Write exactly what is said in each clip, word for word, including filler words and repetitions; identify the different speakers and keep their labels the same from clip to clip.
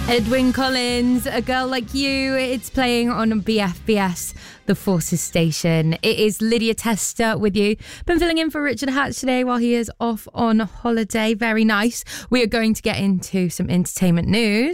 Speaker 1: Edwyn Collins, A Girl Like You. It's playing on B F B S, the Forces station. It is Lydia Tester with you. Been filling in for Richard Hatch today while he is off on holiday. Very nice. We are going to get into some entertainment news.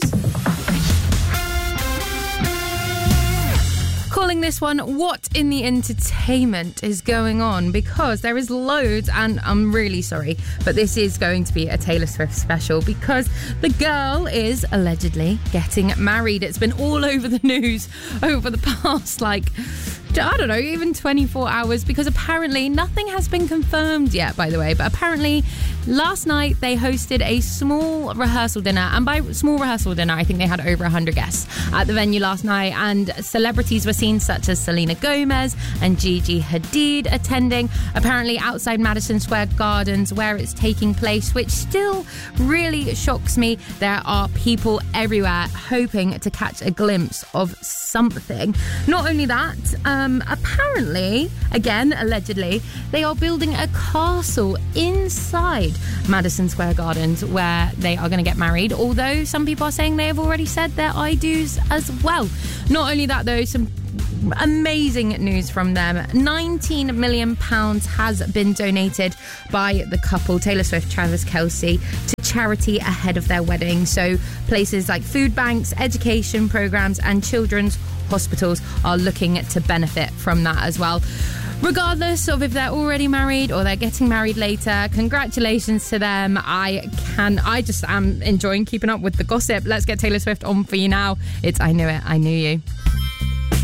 Speaker 1: Calling this one, what in the entertainment is going on? Because there is loads, and I'm really sorry, but this is going to be a Taylor Swift special because the girl is allegedly getting married. It's been all over the news over the past, like, I don't know, even twenty-four hours, because apparently nothing has been confirmed yet, by the way, but apparently last night they hosted a small rehearsal dinner, and by small rehearsal dinner I think they had over one hundred guests at the venue last night, and celebrities were seen such as Selena Gomez and Gigi Hadid attending, apparently outside Madison Square Gardens where it's taking place, which still really shocks me. There are people everywhere hoping to catch a glimpse of something. Not only that, um, apparently, again, allegedly, they are building a castle inside Madison Square Gardens where they are going to get married, although some people are saying they have already said their I do's as well. Not only that though, some amazing news from them. nineteen million pounds has been donated by the couple, Taylor Swift, Travis Kelce, to charity ahead of their wedding. So places like food banks, education programs and children's hospitals are looking to benefit from that as well. Regardless of if they're already married or they're getting married later, congratulations to them. I can, I just am enjoying keeping up with the gossip. Let's get Taylor Swift on for you now. It's I Knew It, I Knew You.